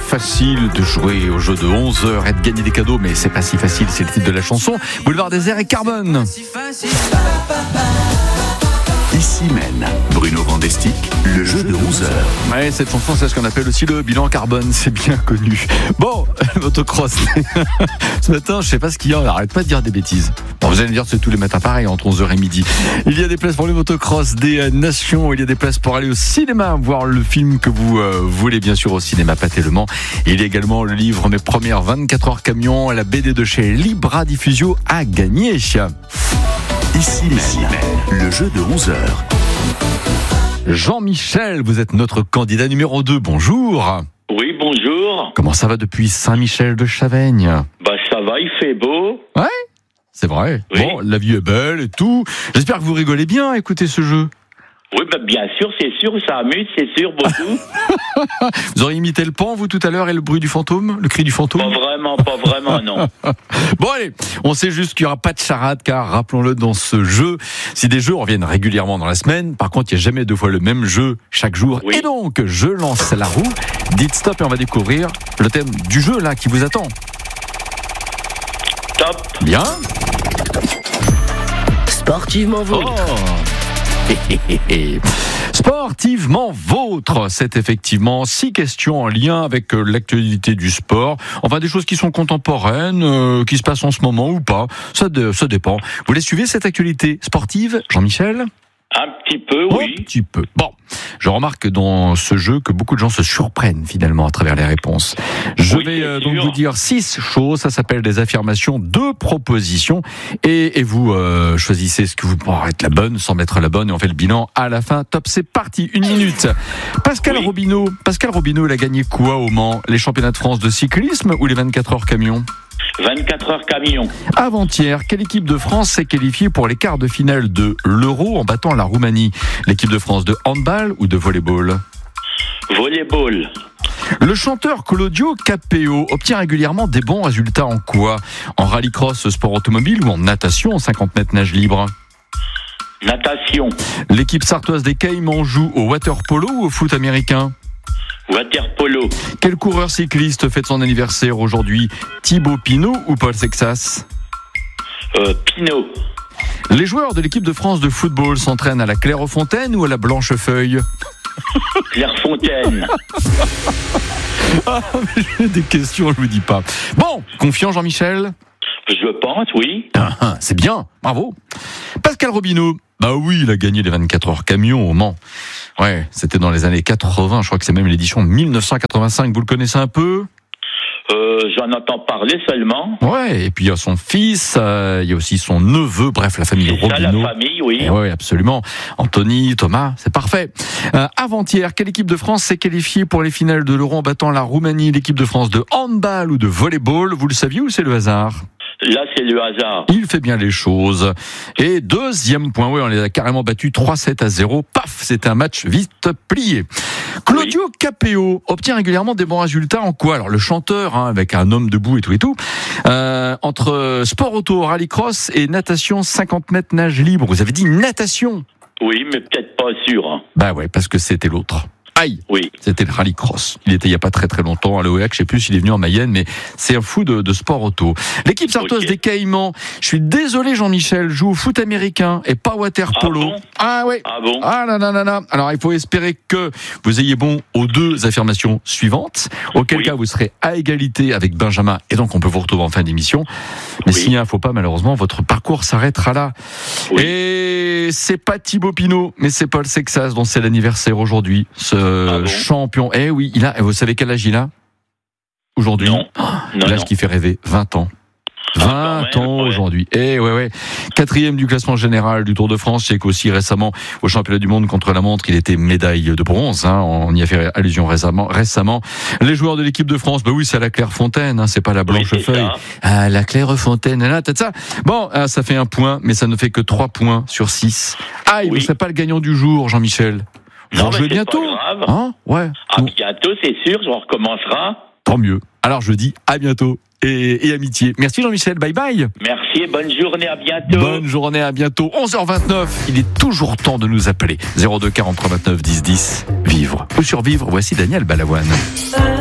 facile de jouer au jeu de 11h et de gagner des cadeaux, mais c'est pas si facile, c'est le titre de la chanson. Boulevard Désert et Carbone. Ici mène Bruno Vandestick, le jeu de 11h. Ouais, cette chanson, c'est ce qu'on appelle aussi le bilan carbone, c'est bien connu. Bon, motocross. Ce matin, je sais pas ce qu'il y a, on n'arrête pas de dire des bêtises. Bon, vous allez me dire, c'est tous les matins pareil, entre 11h et midi. Il y a des places pour le motocross des nations, il y a des places pour aller au cinéma, voir le film que vous voulez, bien sûr, au cinéma Pathé Le Mans. Il y a également le livre Mes premières 24 heures camion, la BD de chez Libra Diffusio à gagner. Ici mène, le jeu de 11h. Jean-Michel, vous êtes notre candidat numéro 2. Bonjour. Oui, bonjour. Comment ça va depuis Saint-Michel de Chavaigne? Bah ça va, il fait beau. Ouais, c'est vrai. Oui. Bon, la vie est belle et tout. J'espère que vous rigolez bien à écouter ce jeu. Oui, bah bien sûr, c'est sûr, ça amuse, c'est sûr, beaucoup. Vous auriez imité le pan, vous, tout à l'heure, et le bruit du fantôme, le cri du fantôme? Pas vraiment, non. Bon, allez, on sait juste qu'il n'y aura pas de charade, car, rappelons-le, dans ce jeu, si des jeux reviennent régulièrement dans la semaine, par contre, il n'y a jamais deux fois le même jeu chaque jour. Oui. Et donc, je lance la roue, dites stop et on va découvrir le thème du jeu, là, qui vous attend. Top. Bien. Sportivement vôtre. Sportivement vôtre, c'est effectivement 6 questions en lien avec l'actualité du sport. Enfin, des choses qui sont contemporaines, qui se passent en ce moment ou pas. Ça dépend. Vous les suivez, cette actualité sportive, Jean-Michel ? Un petit peu, oui. Un petit peu. Bon, je remarque dans ce jeu que beaucoup de gens se surprennent finalement à travers les réponses. Je vais donc vous dire 6 choses, ça s'appelle des affirmations, 2 propositions, et vous choisissez ce que vous pourrez être la bonne sans mettre la bonne, et on fait le bilan à la fin. Top, c'est parti, 1 minute. Pascal Robineau, il a gagné quoi au Mans? Les championnats de France de cyclisme ou les 24 heures camion? 24 heures camion. Avant-hier, quelle équipe de France s'est qualifiée pour les quarts de finale de l'Euro en battant la Roumanie? L'équipe de France de handball ou de volleyball? Volleyball. Le chanteur Claudio Capéo obtient régulièrement des bons résultats en quoi? En rallycross sport automobile ou en natation en 50 mètres nage libre? Natation. L'équipe sartoise des Caïmans joue au water polo ou au foot américain? Water polo. Quel coureur cycliste fête son anniversaire aujourd'hui? Thibaut Pinot ou Paul Sexas? Pinot. Les joueurs de l'équipe de France de football s'entraînent à la Clairefontaine ou à la Blanchefeuille? Clairefontaine. Ah, mais j'ai des questions, je vous dis pas. Bon, confiant Jean-Michel? Je pense, oui. C'est bien, bravo. Pascal Robineau, bah oui, il a gagné les 24 heures camion au Mans. Ouais, c'était dans les années 80, je crois que c'est même l'édition 1985, vous le connaissez un peu? J'en entends parler seulement. Ouais, et puis il y a son fils, il y a aussi son neveu, bref, la famille C'est ça, Robineau. la famille, oui. Oui, absolument. Anthony, Thomas, c'est parfait. Avant-hier, quelle équipe de France s'est qualifiée pour les finales de l'Euro en battant la Roumanie? L'équipe de France de handball ou de volleyball? Vous le saviez ou c'est le hasard? Là, c'est le hasard. Il fait bien les choses. Et deuxième point, oui, on les a carrément battus 3-7-0. Paf, c'était un match vite plié. Claudio Capéo obtient régulièrement des bons résultats en quoi? Alors le chanteur, avec un homme debout et tout, entre sport auto, rallycross et natation 50 mètres nage libre. Vous avez dit natation? Oui, mais peut-être pas sûr. Bah ouais, parce que c'était l'autre. Aïe, oui. C'était le rallycross. Il était il y a pas très longtemps à l'OEAC, je sais plus s'il est venu en Mayenne, mais c'est un fou de sport auto. L'équipe sartoise des Caïmans, je suis désolé Jean-Michel, joue au foot américain et pas water polo. Bon Ah ouais. Ah bon? Ah là. Alors il faut espérer que vous ayez bon aux 2 affirmations suivantes, auquel cas vous serez à égalité avec Benjamin et donc on peut vous retrouver en fin d'émission. Mais s'il n'y faut pas, malheureusement, votre parcours s'arrêtera là. Oui. Et c'est pas Thibaut Pinot, mais c'est Paul Sexas dont c'est l'anniversaire aujourd'hui. Champion. Eh oui, vous savez quel âge il a aujourd'hui? Non. L'âge qui fait rêver, 20 ans. 20 ans aujourd'hui. Et ouais. 4e du classement général du Tour de France. C'est qu'aussi récemment, au championnat du monde contre la montre, il était médaille de bronze. On y a fait allusion récemment. Les joueurs de l'équipe de France, bah oui, c'est à la Clairefontaine, c'est pas la Blanchefeuille. Ah, la Clairefontaine, là, peut-être ça. Bon, ça fait 1 point, mais ça ne fait que 3 points sur 6. Vous ne serez pas le gagnant du jour, Jean-Michel. Vous en jouez bientôt. Ouais. Bientôt, c'est sûr, on recommencera. Tant mieux. Alors je dis à bientôt et amitié. Merci Jean-Michel, bye bye. Merci, bonne journée, à bientôt. Bonne journée, à bientôt. 11h29, il est toujours temps de nous appeler. 02 43 29 10 10. Vivre ou survivre, voici Daniel Balavoine.